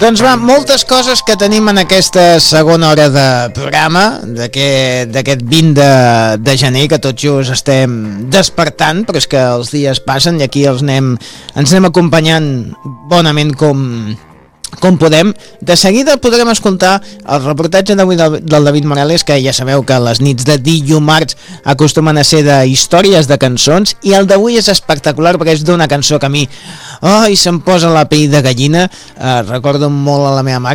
Doncs va, moltes coses que tenim en aquesta segona hora de programa, d'aquest 20 de gener, que tot just estem despertant, però és que els dies passen i aquí ens anem acompanyant bonament com podem. De seguida podrem escoltar el reportatge d'avui del David Morales, que ja sabeu que les nits de dimarts acostumen a ser de històries de cançons, i el d'avui és espectacular perquè és d'una cançó que a mi se'm posa la pell de gallina. Recordo molt a la meva mare